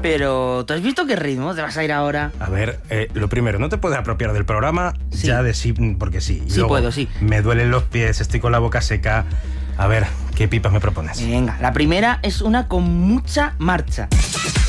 Pero, ¿tú has visto qué ritmo te vas a ir ahora? A ver, lo primero, no te puedes apropiar del programa Sí. ya de sí, porque sí. Sí Luego, puedo, sí. Me duelen los pies, estoy con la boca seca. A ver, ¿qué pipas me propones? Venga, la primera es una con mucha marcha.